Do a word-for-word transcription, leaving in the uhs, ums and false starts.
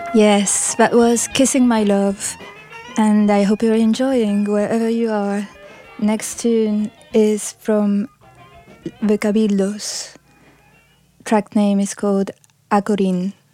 Yes, that was Kissing My Love, and I hope you're enjoying wherever you are. Next tune is from the Cabildos. Track name is called Akorin.